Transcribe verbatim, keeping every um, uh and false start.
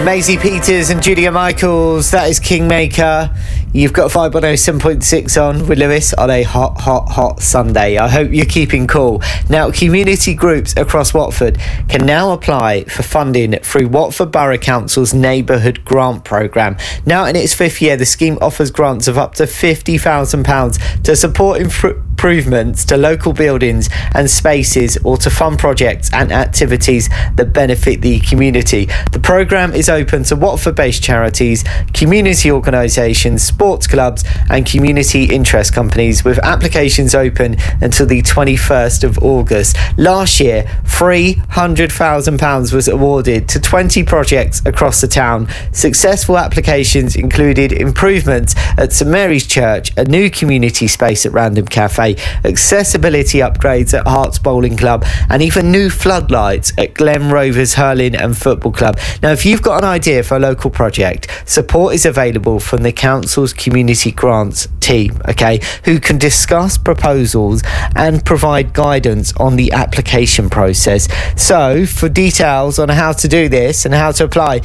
Maisie Peters and Julia Michaels, that is Kingmaker. You've got five one oh seven point six on with Lewis on a hot, hot, hot Sunday. I hope you're keeping cool. Now, community groups across Watford can now apply for funding through Watford Borough Council's Neighbourhood Grant Programme. Now in its fifth year, the scheme offers grants of up to fifty thousand pounds to support improvements to local buildings and spaces or to fund projects and activities that benefit the community. The programme is open to Watford-based charities, community organisations, sports clubs and community interest companies, with applications open until the twenty-first of August. Last year, three hundred thousand pounds was awarded to twenty projects across the town. Successful applications included improvements at St Mary's Church, a new community space at Random Cafe, accessibility upgrades at Hearts Bowling Club and even new floodlights at Glen Rovers Hurling and Football Club. Now, if you've got an idea for a local project, support is available from the council's community grants team, okay, who can discuss proposals and provide guidance on the application process. So for details on how to do this and how to apply,